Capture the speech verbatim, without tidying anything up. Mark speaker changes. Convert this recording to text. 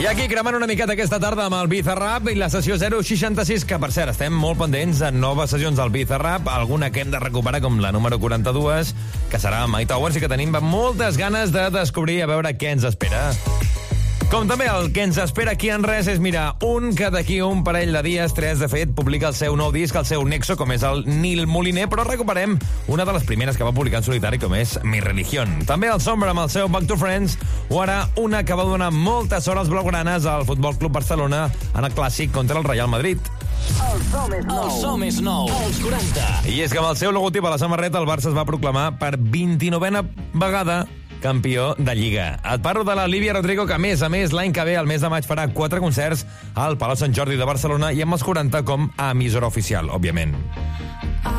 Speaker 1: I aquí cremant una miqueta aquesta tarda amb el Bizarrap i la sessió zero seixanta-sis, que per cert estem molt pendents en noves sessions del Bizarrap, alguna que hem de recuperar com la número quaranta-dos, que serà amb Hightower, i que tenim moltes ganes de descobrir a veure què ens espera. Com també el que ens espera aquí en res és mirar un que d'aquí un parell de dies, tres de fet, publica el seu nou disc, el seu Nexo, com és el Nil Moliner, però recuperem una de les primeres que va publicar en solitari, com és Mi Religión. També el Sombra amb el seu Back to Friends, o ara una que va donar moltes hores blaugranes al Futbol Club Barcelona en el clàssic contra el Real Madrid.
Speaker 2: El som és nou. El som és nou. Els quaranta.
Speaker 1: I és que amb el seu logotip a la samarreta el Barça es va proclamar per vint-i-novena vegada campió de Lliga. Et parlo de la Lívia Rodrigo, que a més a més l'any que ve, al mes de maig, farà quatre concerts al Palau Sant Jordi de Barcelona i amb els quaranta com a emissora oficial, òbviament.